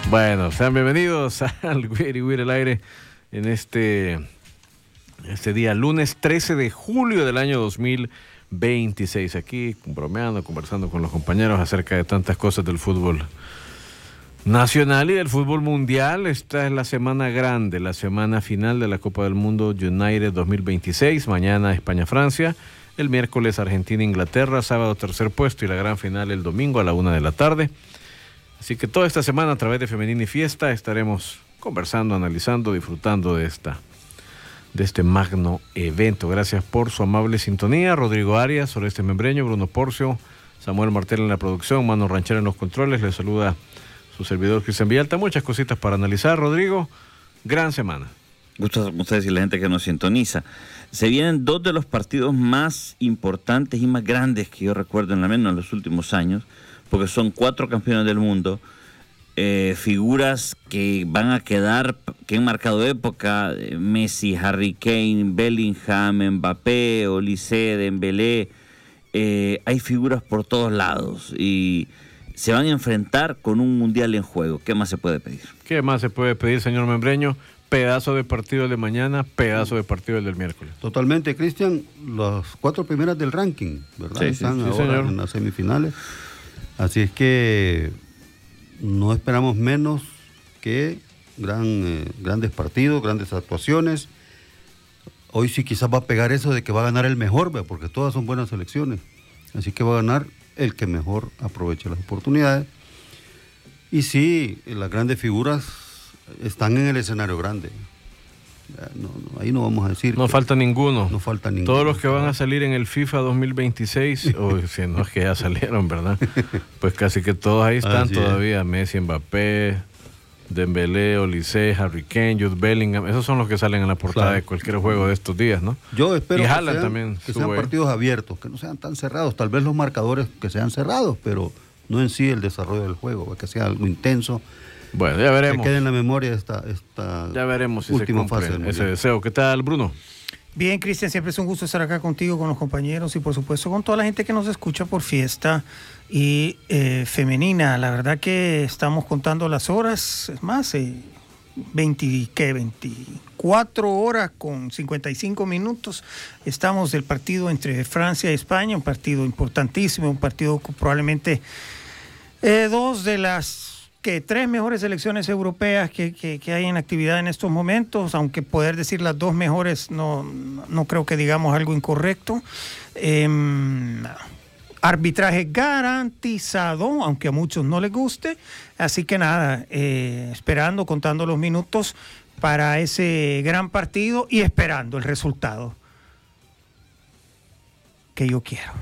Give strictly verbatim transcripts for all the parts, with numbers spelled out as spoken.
Bueno, sean bienvenidos al Wiri Wiri al aire en este, este día, lunes trece de julio del año dos mil veintiséis. Aquí bromeando, conversando con los compañeros acerca de tantas cosas del fútbol nacional y del fútbol mundial. Esta es la semana grande, la semana final de la Copa del Mundo United dos mil veintiséis. Mañana España-Francia, el miércoles Argentina-Inglaterra, sábado tercer puesto y la gran final el domingo a la una de la tarde. Así que toda esta semana a través de Femenina y Fiesta estaremos conversando, analizando, disfrutando de esta, de este magno evento. Gracias por su amable sintonía. Rodrigo Arias, Oreste Membreño, Bruno Porcio, Samuel Martel en la producción, Mano Ranchera en los controles. Les saluda su servidor Cristian Villalta. Muchas cositas para analizar, Rodrigo. Gran semana. Gusto con ustedes y la gente que nos sintoniza. Se vienen dos de los partidos más importantes y más grandes que yo recuerdo en la menos en los últimos años, porque son cuatro campeones del mundo, eh, figuras que van a quedar, que han marcado época: Messi, Harry Kane, Bellingham, Mbappé, Olise, Dembélé. Eh, hay figuras por todos lados y se van a enfrentar con un mundial en juego. ¿Qué más se puede pedir? ¿Qué más se puede pedir, señor Membreño? Pedazo de partido de mañana, pedazo de partido del miércoles. Totalmente, Cristian. Las cuatro primeras del ranking, ¿verdad? Sí, Están sí, sí, ahora señor. en las semifinales. Así es que no esperamos menos que gran, eh, grandes partidos, grandes actuaciones. Hoy sí quizás va a pegar eso de que va a ganar el mejor, ¿ve? Porque todas son buenas selecciones. Así que va a ganar el que mejor aproveche las oportunidades. Y sí, las grandes figuras están en el escenario grande. No, no, ahí no vamos a decir. No falta ninguno. No falta ninguno. Todos los que van a salir en el FIFA dos mil veintiséis, o si no es que ya salieron, ¿verdad? Pues casi que todos ahí están Así todavía. Es. Messi, Mbappé, Dembélé, Olise, Harry Kane, Jude Bellingham. Esos son los que salen en la portada, claro, de cualquier juego de estos días, ¿no? Yo espero y que, Haaland sean, también que sean sube. partidos abiertos, que no sean tan cerrados. Tal vez los marcadores que sean cerrados, pero no en sí el desarrollo del juego, que sea algo intenso. Bueno, ya veremos. Que quede en la memoria esta, esta ya veremos si última se cumple fase ese deseo. ¿Qué tal, Bruno? Bien, Cristian, siempre es un gusto estar acá contigo, con los compañeros y por supuesto con toda la gente que nos escucha por Fiesta y eh, Femenina. La verdad que estamos contando las horas, es más, eh, veinte, ¿qué? veinticuatro horas con cincuenta y cinco minutos. Estamos del partido entre Francia y España, un partido importantísimo, un partido que probablemente eh, dos de las que tres mejores selecciones europeas que, que, que hay en actividad en estos momentos, aunque poder decir las dos mejores no, no creo que digamos algo incorrecto. Eh, arbitraje garantizado, aunque a muchos no les guste, así que nada, eh, esperando, contando los minutos para ese gran partido y esperando el resultado que yo quiero.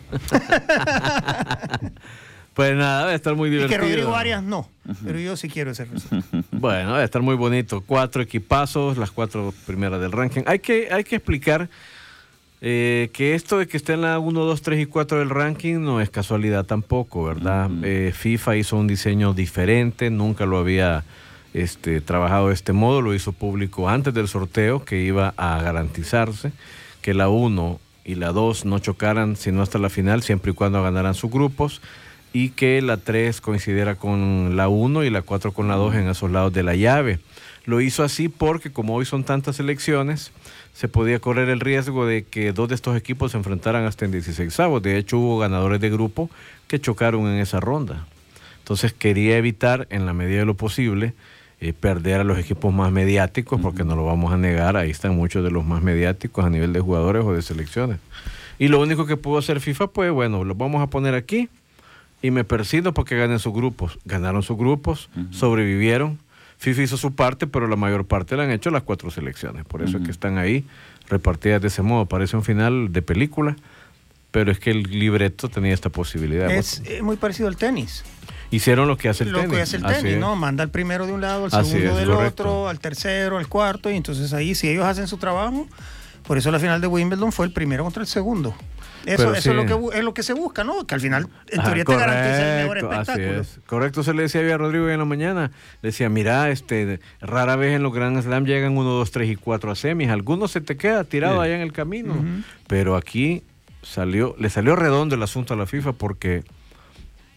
Pues nada, va a estar muy divertido. Y que Rodrigo Arias no, uh-huh. pero yo sí quiero ese resultado. Bueno, va a estar muy bonito. Cuatro equipazos, las cuatro primeras del ranking. Hay que, hay que explicar eh, que esto de que esté en la uno, dos, tres y cuatro del ranking no es casualidad tampoco, ¿verdad? Uh-huh. eh, FIFA hizo un diseño diferente, nunca lo había este, trabajado de este modo, lo hizo público antes del sorteo, que iba a garantizarse que la uno y la dos no chocaran sino hasta la final, siempre y cuando ganaran sus grupos, y que la tres coincidiera con la uno y la cuatro con la dos en esos lados de la llave. Lo hizo así porque como hoy son tantas selecciones, se podía correr el riesgo de que dos de estos equipos se enfrentaran hasta en dieciseisavos. De hecho, hubo ganadores de grupo que chocaron en esa ronda. Entonces quería evitar, en la medida de lo posible, eh, perder a los equipos más mediáticos, porque no lo vamos a negar, ahí están muchos de los más mediáticos a nivel de jugadores o de selecciones. Y lo único que pudo hacer FIFA, pues bueno, los vamos a poner aquí, y me persigno porque ganen sus grupos. Ganaron sus grupos, uh-huh. sobrevivieron. FIFA hizo su parte, pero la mayor parte la han hecho las cuatro selecciones. Por eso uh-huh. es que están ahí repartidas de ese modo. Parece un final de película, pero es que el libreto tenía esta posibilidad. Es eh, muy parecido al tenis. Hicieron lo que hace el lo tenis. Lo que hace el tenis, Así ¿no? es. Manda al primero de un lado, al Así segundo es, del correcto. otro, al tercero, al cuarto, y entonces ahí, si ellos hacen su trabajo, por eso la final de Wimbledon fue el primero contra el segundo. Eso, eso sí. es, lo que, es lo que se busca, ¿no? Que al final, en teoría, ah, te garantiza el mejor espectáculo. Así es. Correcto, se le decía a Rodrigo en la mañana. Le decía, mira, este, rara vez en los Grand Slam llegan uno, dos, tres y cuatro a semis. Algunos se te queda tirado sí. allá en el camino. Uh-huh. Pero aquí salió, le salió redondo el asunto a la FIFA porque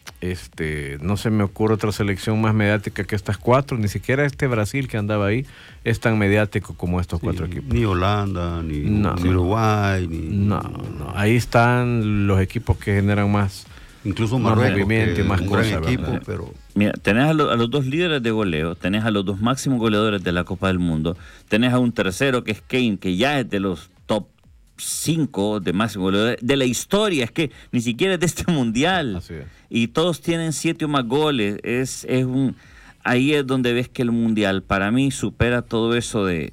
Este, no se me ocurre otra selección más mediática que estas cuatro, ni siquiera este Brasil que andaba ahí es tan mediático como estos sí, cuatro equipos. Ni Holanda, ni, no, ni Uruguay, ni... No, no, ahí están los equipos que generan más, incluso más movimiento y más cosas. Equipo, pero... Mira, tenés a, lo, a los dos líderes de goleo, tenés a los dos máximos goleadores de la Copa del Mundo, tenés a un tercero que es Kane, que ya es de los top cinco de máximo goleador de la historia, es que ni siquiera es de este mundial. Así es. Y todos tienen siete o más goles. Es, es un, ahí es donde ves que el mundial para mí supera todo eso de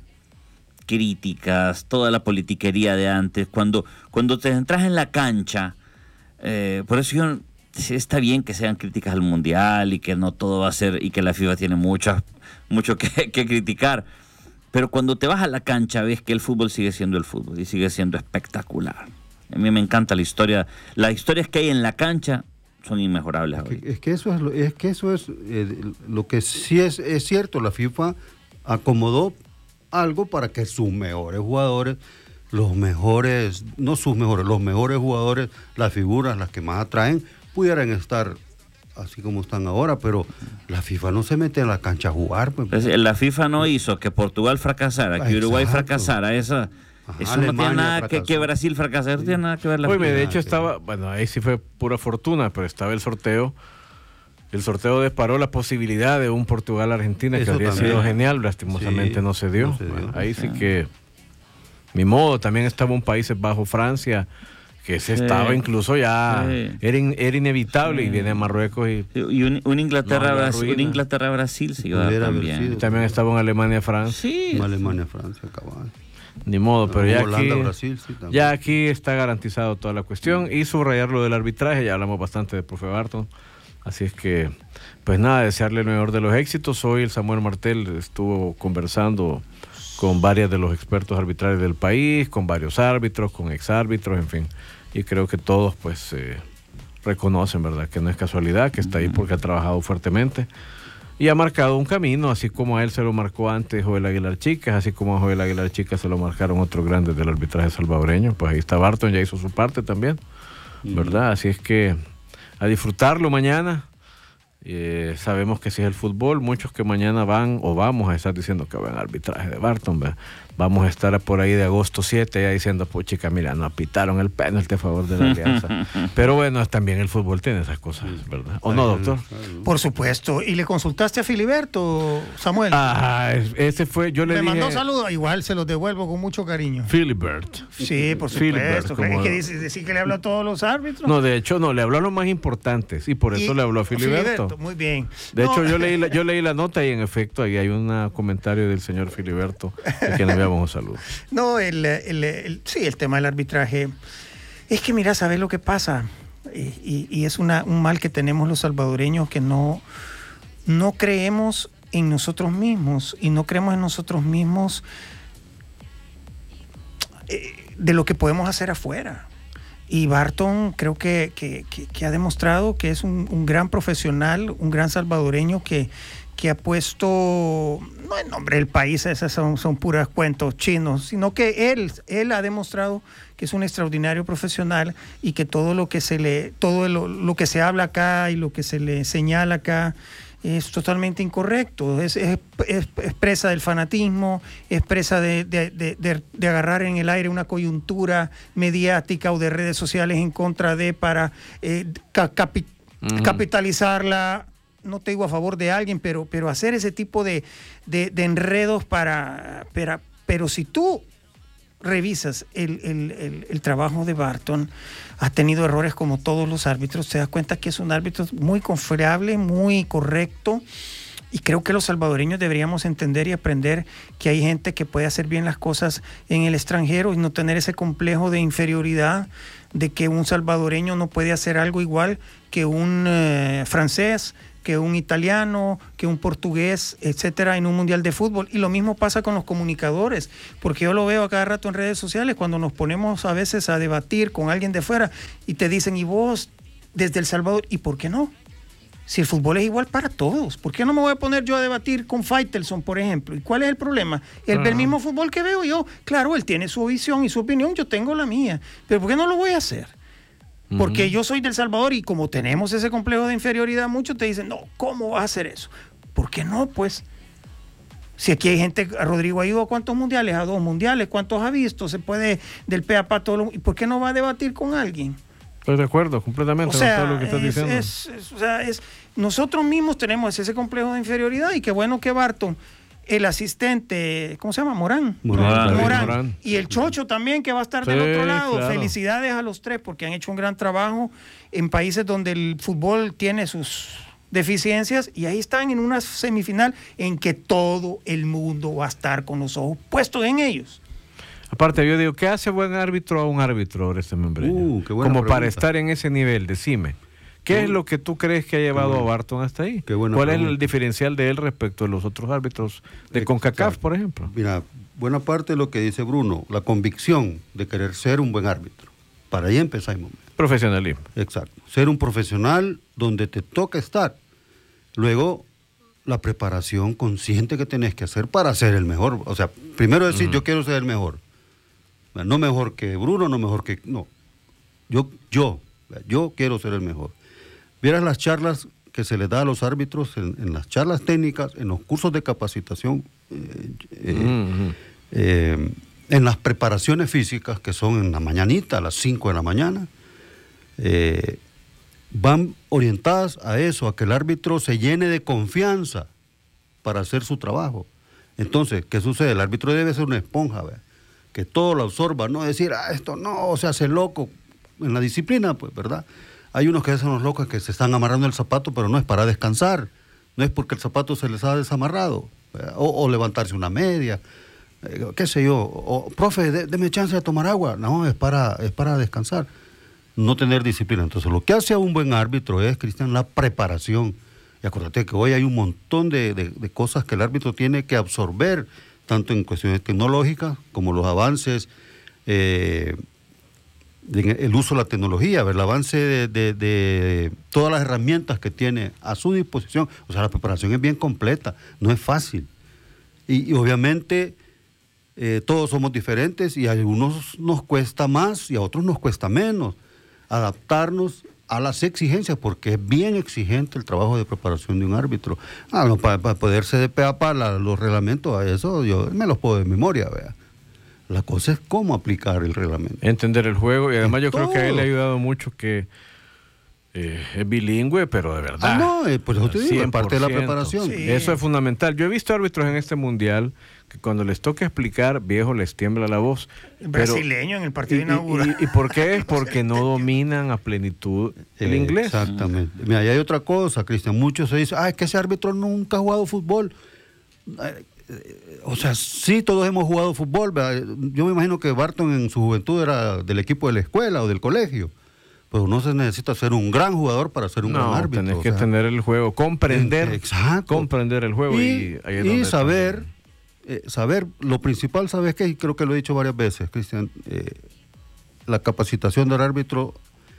críticas, toda la politiquería de antes. Cuando, cuando te entras en la cancha, eh, por eso yo, está bien que sean críticas al mundial y que no todo va a ser, y que la FIFA tiene muchas, mucho que, que criticar. Pero cuando te vas a la cancha ves que el fútbol sigue siendo el fútbol y sigue siendo espectacular. A mí me encanta la historia. Las historias que hay en la cancha son inmejorables. Es que, es que eso es lo, es que eso es eh, lo que sí es, es cierto. La FIFA acomodó algo para que sus mejores jugadores, los mejores, no sus mejores, los mejores jugadores, las figuras, las que más atraen, pudieran estar así como están ahora, pero la FIFA no se mete en la cancha a jugar. Pues. Pues la FIFA no hizo que Portugal fracasara, que Uruguay Exacto. fracasara, esa... Ajá, eso Alemania no tiene nada que, que Brasil fracasara, sí. no tiene nada que ver la Oye, de hecho estaba, bueno, ahí sí fue pura fortuna, pero estaba el sorteo. El sorteo disparó la posibilidad de un Portugal-Argentina, que habría también. sido genial, lastimosamente sí, no se dio. No se dio. Bueno, ahí sí que, ni modo, también estaba un Países Bajos, Francia, que se sí. estaba incluso ya, sí. era, in, era inevitable, sí. y viene Marruecos y... Y un, un Inglaterra-Brasil no, Inglaterra, Brasil se iba también. Y también estaba un Alemania-Francia. Sí. Alemania-Francia, cabal. Ni modo, pero ya Holanda, aquí, Brasil, sí, ya aquí está garantizado toda la cuestión. Y subrayar lo del arbitraje, ya hablamos bastante de profe Barton. Así es que, pues nada, desearle el mejor de los éxitos. Hoy el Samuel Martel estuvo conversando con varios de los expertos arbitrales del país, con varios árbitros, con exárbitros, en fin. Y creo que todos pues eh, reconocen, ¿verdad?, que no es casualidad, que está ahí porque ha trabajado fuertemente. Y ha marcado un camino, así como a él se lo marcó antes Joel Aguilar Chicas, así como a Joel Aguilar Chicas se lo marcaron otros grandes del arbitraje salvadoreño. Pues ahí está Barton, ya hizo su parte también, ¿verdad? Así es que a disfrutarlo mañana. Eh, sabemos que si es el fútbol, muchos que mañana van o vamos a estar diciendo que van al arbitraje de Barton, ¿verdad? Vamos a estar por ahí de agosto siete ya diciendo, pues chica, mira, no pitaron el penalti a favor de la Alianza. Pero bueno, también el fútbol tiene esas cosas, ¿verdad? ¿O no, doctor? Por supuesto. ¿Y le consultaste a Filiberto, Samuel? Ah, ese fue, yo le Me dije... mandó saludos, igual se los devuelvo con mucho cariño. Filibert. Sí, por Filibert, supuesto. como... ¿Es que dice, decir que le habla a todos los árbitros? No, de hecho no, le habló a los más importantes y por eso y, le habló a Filiberto. Filiberto. Muy bien. De no. hecho, yo leí, la, yo leí la nota y en efecto ahí hay un comentario del señor Filiberto, de quien le enviamos un saludo. No, el, el, el, sí, el tema del arbitraje. Es que mira, ¿sabes lo que pasa? Y, y, y es una, un mal que tenemos los salvadoreños, que no, no creemos en nosotros mismos y no creemos en nosotros mismos eh, de lo que podemos hacer afuera. Y Barton creo que, que, que, que ha demostrado que es un, un gran profesional, un gran salvadoreño que, que ha puesto, no en nombre del país, esas son, son puras cuentos chinos, sino que él, él ha demostrado que es un extraordinario profesional y que todo lo que se le, todo lo, lo que se habla acá y lo que se le señala acá es totalmente incorrecto. Es, es, es, es presa del fanatismo, es presa de, de, de, de, de agarrar en el aire una coyuntura mediática o de redes sociales en contra de para eh, capi, uh-huh. capitalizarla. No te digo a favor de alguien, pero, pero hacer ese tipo de, de, de enredos para, para... Pero si tú revisas el, el, el, el trabajo de Barton, ha tenido errores como todos los árbitros, te das cuenta que es un árbitro muy confiable, muy correcto, y creo que los salvadoreños deberíamos entender y aprender que hay gente que puede hacer bien las cosas en el extranjero y no tener ese complejo de inferioridad de que un salvadoreño no puede hacer algo igual que un eh, francés, que un italiano, que un portugués, etcétera, en un mundial de fútbol. Y lo mismo pasa con los comunicadores, porque yo lo veo a cada rato en redes sociales cuando nos ponemos a veces a debatir con alguien de fuera y te dicen, ¿y vos desde El Salvador? ¿Y por qué no? Si el fútbol es igual para todos, ¿por qué no me voy a poner yo a debatir con Faitelson, por ejemplo? ¿Y cuál es el problema? Él ve el mismo fútbol que veo yo. Claro, él tiene su visión y su opinión, yo tengo la mía. Pero ¿por qué no lo voy a hacer? Porque Ujú. yo soy del Salvador y como tenemos ese complejo de inferioridad, muchos te dicen, no, ¿cómo vas a hacer eso? ¿Por qué no? Pues, si aquí hay gente, Rodrigo ha ido a cuántos mundiales, a dos mundiales, ¿cuántos ha visto? Se puede del pe a pa todo lo, ¿y por qué no va a debatir con alguien? Estoy de acuerdo completamente O sea, con todo lo que estás es, diciendo. es- es- o sea, es- nosotros mismos tenemos ese complejo de inferioridad y qué bueno que Barton, el asistente, ¿cómo se llama? Morán. Morán. Morán. Morán. Y el Chocho también que va a estar Sí, del otro lado. claro. Felicidades a los tres porque han hecho un gran trabajo en países donde el fútbol tiene sus deficiencias y ahí están en una semifinal en que todo el mundo va a estar con los ojos puestos en ellos. Aparte, yo digo, ¿qué hace buen árbitro a un árbitro, este membreño? Uh, qué buena Como para pregunta. estar en ese nivel, decime. ¿Qué es lo que tú crees que ha llevado buena- a Barton hasta ahí? qué buena ¿Cuál es el pregunta. diferencial de él respecto a los otros árbitros de Exacto. CONCACAF, por ejemplo? Mira, buena parte de lo que dice Bruno, la convicción de querer ser un buen árbitro. Para ahí empezamos. Profesionalismo. Exacto. Ser un profesional donde te toca estar. Luego, la preparación consciente que tenés que hacer para ser el mejor. O sea, primero decir, yo quiero ser el mejor. No mejor que Bruno, no mejor que... No. Yo, yo, yo quiero ser el mejor. Vieras las charlas que se les da a los árbitros en, en las charlas técnicas, en los cursos de capacitación, eh, eh, Ujú. eh, en las preparaciones físicas, que son en la mañanita, a las cinco de la mañana, eh, van orientadas a eso, a que el árbitro se llene de confianza para hacer su trabajo. Entonces, ¿qué sucede? El árbitro debe ser una esponja, ¿ve? Que todo lo absorba, no decir, ah, esto no, se hace loco. En la disciplina, pues, ¿verdad? Hay unos que hacen los locos que se están amarrando el zapato, pero no es para descansar, no es porque el zapato se les ha desamarrado, o, o levantarse una media, eh, qué sé yo, o, profe, dé, deme chance de tomar agua. No, es para, es para descansar, no tener disciplina. Entonces, lo que hace a un buen árbitro es, Cristian, la preparación. Y acuérdate que hoy hay un montón de, de, de cosas que el árbitro tiene que absorber, tanto en cuestiones tecnológicas como los avances, eh, el uso de la tecnología, ver el avance de, de, de todas las herramientas que tiene a su disposición. O sea, la preparación es bien completa, no es fácil. Y, y obviamente eh, todos somos diferentes y a algunos nos cuesta más y a otros nos cuesta menos adaptarnos a las exigencias, porque es bien exigente el trabajo de preparación de un árbitro. Ah, no, para, para poderse de pe a pa la, los reglamentos, a eso yo me los puedo de memoria, vea. La cosa es cómo aplicar el reglamento. Entender el juego y además yo creo que a él le ha Todo. ayudado mucho que eh, es bilingüe, pero de verdad. Ah, no, eh, por eso te digo, es parte de la cien por ciento. preparación. Sí. Eso es fundamental. Yo he visto árbitros en este mundial que cuando les toca explicar, viejo, les tiembla la voz. El pero- brasileño en el y, partido inaugural. y- y por qué? Es porque no dominan a plenitud el Eh, inglés. Exactamente. Mira, y hay otra cosa, Cristian. Muchos se dicen, ah, es que ese árbitro nunca ha jugado fútbol. Eh, eh, O sea, sí, todos hemos jugado fútbol. ¿verdad? Yo me imagino que Barton en su juventud era del equipo de la escuela o del colegio. Pero no se necesita ser un gran jugador para ser un No, gran árbitro. tenés o que sea, tener el juego, comprender, Exacto. comprender el juego y, Y, ahí es y donde saber, también- eh, saber, lo principal, ¿sabes qué? Y creo que lo he dicho varias veces, Cristian, eh, la capacitación del árbitro,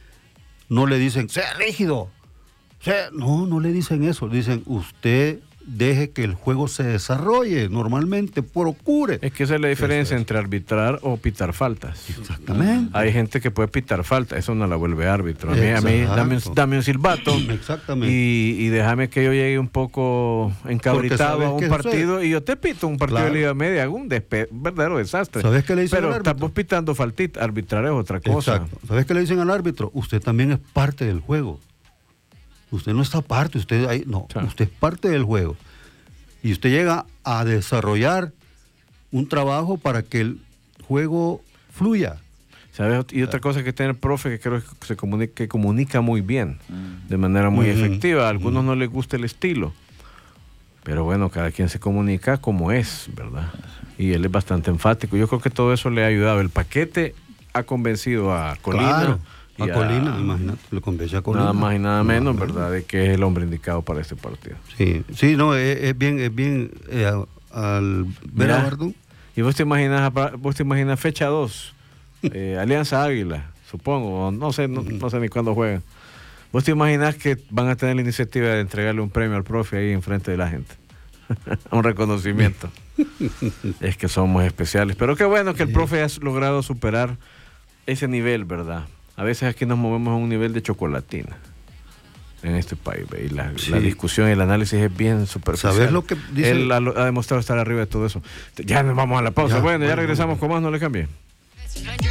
no le dicen, sea rígido, sea, no, no le dicen eso, le dicen, usted deje que el juego se desarrolle normalmente, procure. Es que esa es la diferencia Eso es. entre arbitrar o pitar faltas. Exactamente. Hay gente que puede pitar falta, eso no la vuelve árbitro. A mí, a mí dame, un- Exacto. dame un silbato Exactamente. y, y déjame que yo llegue un poco encabritado ¿sabes a un qué partido sucede? y yo te pito un partido Claro. de Liga Media, hago un, despe- un verdadero desastre. ¿Sabes qué le dicen Pero al árbitro? estamos pitando faltita, arbitrar es otra cosa. Exacto. ¿Sabes qué le dicen al árbitro? Usted también es parte del juego. Usted no está aparte, usted ahí, no, Sí. usted es parte del juego. Y usted llega a desarrollar un trabajo para que el juego fluya. ¿Sabes? Y otra cosa que tiene el profe que creo que se comunica, que comunica muy bien, de manera muy Ujú. efectiva. A algunos no les gusta el estilo, pero bueno, cada quien se comunica como es, ¿verdad? Y él es bastante enfático. Yo creo que todo eso le ha ayudado. El paquete ha convencido a Colina. Claro, y a Colina, imagínate, le convence a Colina. Nada más y nada menos, Nada ¿verdad? De que es el hombre indicado para este partido. Sí, sí, no, es, es bien, es bien, eh, al ver Mira. a Barton, ¿Y vos te imaginas, vos te imaginas fecha dos? Eh, Alianza Águila, supongo, o no sé, no, no sé ni cuándo juegan. ¿Vos te imaginas que van a tener la iniciativa de entregarle un premio al profe ahí enfrente de la gente? Un reconocimiento. Es que somos especiales. Pero qué bueno que el profe ha logrado superar ese nivel, ¿verdad? a veces aquí nos movemos a un nivel de chocolatina en este país, ¿ve? Y la, Sí. la discusión y el análisis es bien superficial. ¿Sabes lo que dice? Él ha, ha demostrado estar arriba de todo eso. Ya nos vamos a la pausa. Ya, bueno, ya bueno, regresamos bueno. con más, no le cambie.